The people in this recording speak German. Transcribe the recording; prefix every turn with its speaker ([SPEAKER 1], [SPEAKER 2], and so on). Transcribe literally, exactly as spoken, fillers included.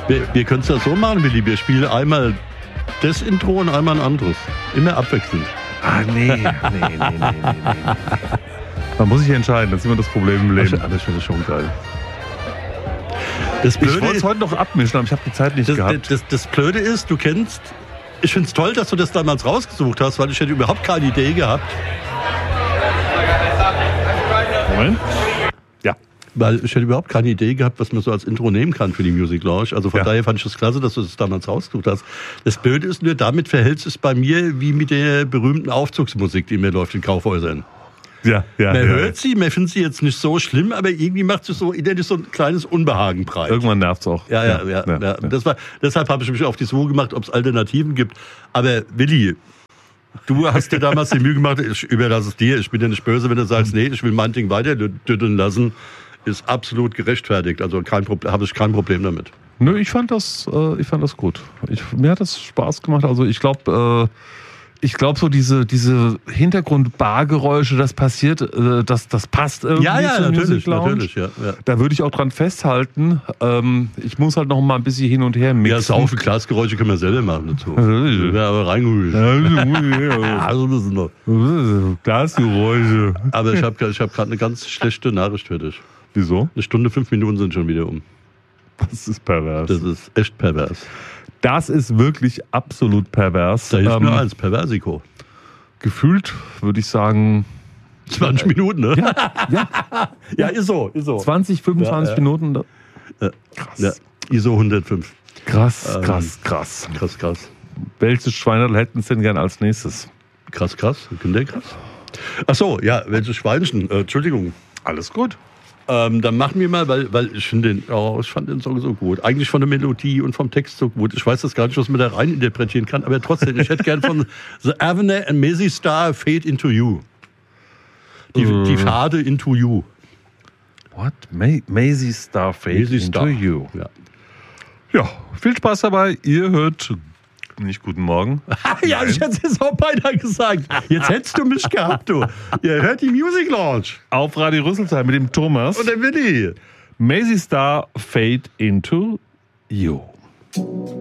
[SPEAKER 1] Wir, wir können es ja so machen, Willi. Wir spielen einmal das Intro und einmal ein anderes. Immer abwechselnd.
[SPEAKER 2] Ah, nee, nee, nee, nee, nee, nee. Man muss sich entscheiden, das ist immer das Problem im Leben.
[SPEAKER 1] Aber ich finde das schon geil.
[SPEAKER 2] Das ich wollte es heute noch abmischen, aber ich habe die Zeit nicht
[SPEAKER 1] das,
[SPEAKER 2] gehabt.
[SPEAKER 1] Das, das, das Blöde ist, du kennst... Ich finde es toll, dass du das damals rausgesucht hast, weil ich hätte überhaupt keine Idee gehabt.
[SPEAKER 2] Moment. Ja.
[SPEAKER 1] Weil ich hätte überhaupt keine Idee gehabt, was man so als Intro nehmen kann für die Music Lounge. Also von ja. daher fand ich das klasse, dass du das damals rausgesucht hast. Das Blöde ist nur, damit verhält es bei mir wie mit der berühmten Aufzugsmusik, die mir läuft in Kaufhäusern.
[SPEAKER 2] Ja, ja,
[SPEAKER 1] man
[SPEAKER 2] ja,
[SPEAKER 1] hört
[SPEAKER 2] ja.
[SPEAKER 1] sie, man findet sie jetzt nicht so schlimm, aber irgendwie macht sie so identisch so ein kleines Unbehagen breit.
[SPEAKER 2] Irgendwann nervt es auch.
[SPEAKER 1] Ja, ja, ja. ja, ja. ja. Das war, deshalb habe ich mich auf die Suche gemacht, ob es Alternativen gibt. Aber Willi, du hast dir damals die Mühe gemacht, ich überlasse es dir. Ich bin ja nicht böse, wenn du sagst, nee, ich will mein Ding weiter düddeln lassen. Ist absolut gerechtfertigt. Also kein Problem, habe ich kein Problem damit.
[SPEAKER 2] Nö, ich fand das, äh, ich fand das gut. Ich, mir hat das Spaß gemacht. Also ich glaube, äh, ich glaube so diese, diese Hintergrund-Bargeräusche, das passiert, äh, das, das passt irgendwie
[SPEAKER 1] ja, ja,
[SPEAKER 2] zur
[SPEAKER 1] natürlich,
[SPEAKER 2] Music Lounge.
[SPEAKER 1] natürlich, ja, ja.
[SPEAKER 2] Da würde ich auch dran festhalten. Ähm, ich muss halt noch mal ein bisschen hin und her mixen.
[SPEAKER 1] Ja, Sau viel Glasgeräusche können wir selber machen dazu. Ja, aber reingeholt. Also müssen wir.
[SPEAKER 2] Glasgeräusche.
[SPEAKER 1] Aber ich habe ich hab gerade eine ganz schlechte Nachricht für dich.
[SPEAKER 2] Wieso?
[SPEAKER 1] Eine Stunde, fünf Minuten sind schon wieder um.
[SPEAKER 2] Das ist pervers.
[SPEAKER 1] Das ist echt pervers.
[SPEAKER 2] Das ist wirklich absolut pervers.
[SPEAKER 1] Da ist
[SPEAKER 2] ähm,
[SPEAKER 1] nur eins, Perversiko.
[SPEAKER 2] Gefühlt würde ich sagen...
[SPEAKER 1] zwanzig Minuten, ne?
[SPEAKER 2] Ja, ja.
[SPEAKER 1] ja ist so, ist so.
[SPEAKER 2] zwanzig, fünfundzwanzig
[SPEAKER 1] ja, ja.
[SPEAKER 2] Minuten.
[SPEAKER 1] Ja.
[SPEAKER 2] Krass.
[SPEAKER 1] Ja. I S O hundertfünf.
[SPEAKER 2] Krass,
[SPEAKER 1] Ähm,
[SPEAKER 2] krass, krass.
[SPEAKER 1] Krass, krass.
[SPEAKER 2] Welches Schweinerl hätten Sie denn gern als nächstes?
[SPEAKER 1] Krass, krass. Kinder krass. Ach so, ja, welches Schweinchen? Äh, Entschuldigung.
[SPEAKER 2] Alles gut.
[SPEAKER 1] Ähm, dann machen wir mal, weil, weil ich finde den, oh, ich fand den Song so gut. Eigentlich von der Melodie und vom Text so gut. Ich weiß das gar nicht, was man da rein interpretieren kann, aber trotzdem, ich hätte gern von The Avenue and Mazzy Star Fade Into You. Die, uh. die Fade Into You.
[SPEAKER 2] What? Ma- Mazzy Star Fade
[SPEAKER 1] Mazzy
[SPEAKER 2] Into
[SPEAKER 1] Star.
[SPEAKER 2] You.
[SPEAKER 1] Ja.
[SPEAKER 2] Ja, viel Spaß dabei. Ihr hört nicht guten Morgen.
[SPEAKER 1] Ja, ich hätte es auch beinahe gesagt. Jetzt hättest du mich gehabt, du. Ihr hört die Music Lounge.
[SPEAKER 2] Auf Radio Rüsselsheim mit dem Thomas.
[SPEAKER 1] Und der Willi.
[SPEAKER 2] Mazzy Star Fade Into You.